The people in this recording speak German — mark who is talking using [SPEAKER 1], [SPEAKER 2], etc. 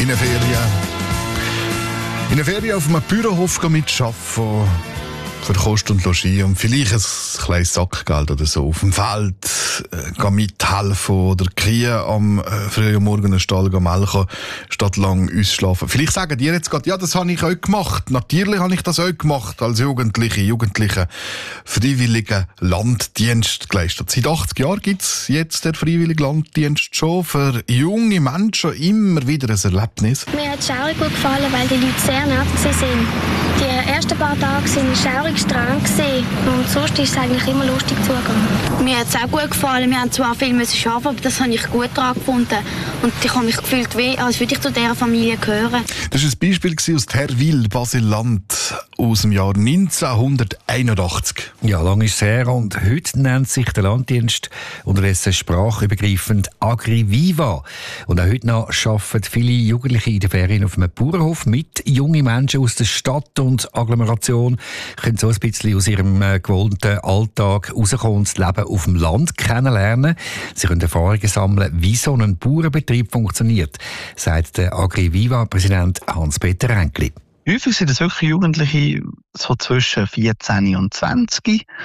[SPEAKER 1] in der Ferien auf einem Bauernhof mitarbeiten, für Kost und Logis und vielleicht ein kleines Sackgeld oder so. Auf dem Feld mithelfen oder Kühe am frühen Morgen einen Stall melken, statt lang ausschlafen. Vielleicht sagen die jetzt gerade, ja, das habe ich auch gemacht. Natürlich habe ich das auch gemacht als Jugendliche freiwilligen Landdienst geleistet. Seit 80 Jahren gibt es jetzt den freiwilligen Landdienst schon. Für junge Menschen immer wieder ein Erlebnis.
[SPEAKER 2] Mir hat es schaurig gut gefallen, weil die Leute sehr nett waren. Die ersten paar Tage waren schaurig streng und sonst ist es eigentlich immer lustig zugegangen.
[SPEAKER 3] Mir hat es auch gut gefallen. Wir haben zwar viel arbeiten, aber das habe ich gut daran gefunden. Und ich habe mich gefühlt, als würde ich zu dieser Familie gehören.
[SPEAKER 1] Das war ein Beispiel aus Terwil, Basel-Land, aus dem Jahr 1981.
[SPEAKER 4] Ja, lange ist es her und heute nennt sich der Landdienst unterdessen sprachübergreifend AgriViva. Und auch heute noch arbeiten viele Jugendliche in den Ferien auf einem Bauernhof mit. Junge Menschen aus der Stadt und Agglomeration können so ein bisschen aus ihrem gewohnten Alltag rauskommen und das Leben auf dem Land kennenlernen. Sie können Erfahrungen sammeln, wie so ein Bauernbetrieb funktioniert, sagt der AgriViva-Präsident Hans-Peter Ränkli.
[SPEAKER 5] Häufig sind es wirklich Jugendliche so zwischen 14 und 20.